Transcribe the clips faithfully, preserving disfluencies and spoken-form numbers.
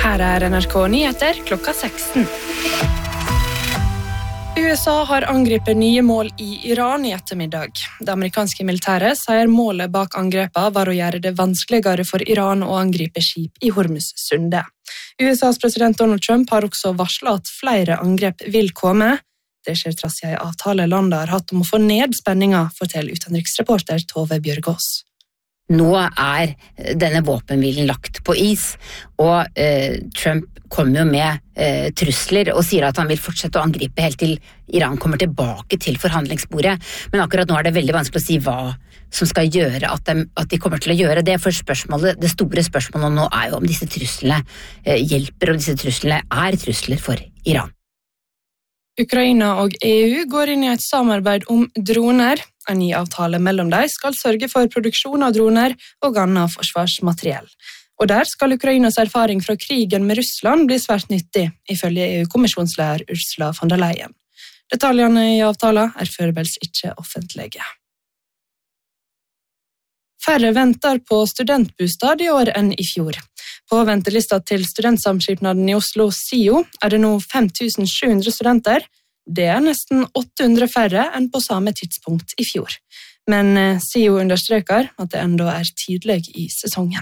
Her er N R K Nyheter klokka seksten. U S A har angrepet nye mål i Iran i ettermiddag. Det amerikanske militæret sier målet bak angrepet var å gjøre det vanskeligere for Iran å angripe skip i Hormuz-sundet. U S A's president Donald Trump har også varslet at flere angrep vil komme. Det skjer trass i en avtale landet har hatt om å få ned spenninga, forteller utenriksreporter Tove Bjørgaas. Nå er denne våpenhvilen lagt på is, og eh, Trump kommer jo med eh, trusler og sier at han vil fortsette å angripe helt til Iran kommer tilbake til forhandlingsbordet. Men akkurat nå er det veldig vanskelig å si hva som skal gjøre at de, at de kommer til å gjøre det. For spørsmålet, det store spørsmålet nå er jo om disse truslene eh, hjelper, og disse truslene er trusler for Iran. Ukraina og E U går inn i et samarbeid om droner. En ny avtale mellom dem skal sørge for produksjon av droner og annet forsvarsmateriell. Og der skal Ukrainas erfaring fra krigen med Russland bli svært nyttig, ifølge E U-kommisjonsleder Ursula von der Leyen. Detaljene i avtalen er foreløpig ikke offentlige. Færre venter på studentbostad i år enn i fjor. På ventelista til studentsamskipnaden i Oslo, S I O, er det nå fem tusen sju hundre studenter. Det er nesten åtte hundre færre enn på samme tidspunkt i fjor. Men S I O understreker at det enda er tidlig i sesongen.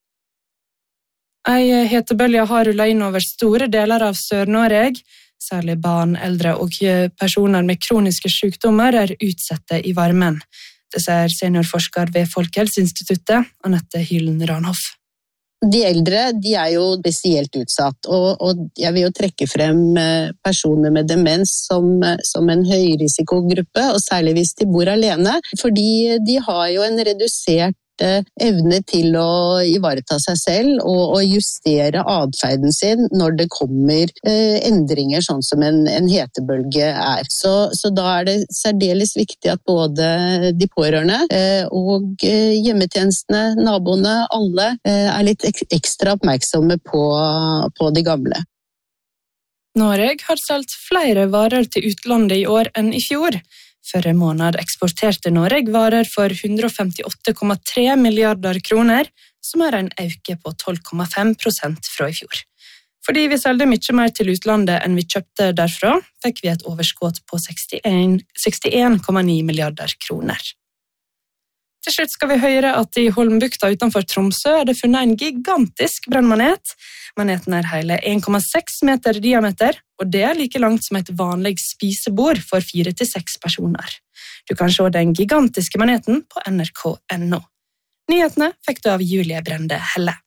Ei hetebølge har rullet inn over store deler av Sør-Norge. Særlig barn, eldre og personer med kroniske sykdommer er utsatte i varmen. Det sier seniorforsker ved Folkehelseinstituttet, Anette Hylen Ranhoff. De eldre de er jo spesielt utsatt, og, og jeg vil jo trekke frem personer med demens som, som en høyrisikogruppe, og særlig hvis de bor alene, fordi de har jo en redusert evne til å ivareta seg selv og, og justere adferden sin når det kommer eh, endringer sånn som en, en hetebølge er. Så, så da er det særdeles viktig at både de pårørende eh, og eh, hjemmetjenestene, naboene, alle eh, er litt ek- ekstra oppmerksomme på, på de gamle. Norge har solgt flere varer til utlandet i år enn i fjor. Forrige måned eksporterte Norge varer for hundre femtiåtte komma tre milliarder kroner, som er en økning på tolv komma fem prosent fra i fjor. Fordi vi solgte mye mer til utlandet enn vi kjøpte derfra, fikk vi et overskudd på sekstien komma ni milliarder kroner. Til slutt skal vi høre at i Holmbukta utenfor Tromsø er det funnet en gigantisk brennmanet. Maneten er hele en komma seks meter i diameter, og det er like langt som et vanlig spisebord for fire til seks personer. Du kan se den gigantiske maneten på N R K punktum N O. Nyhetene fikk du av Julie Brende Helle.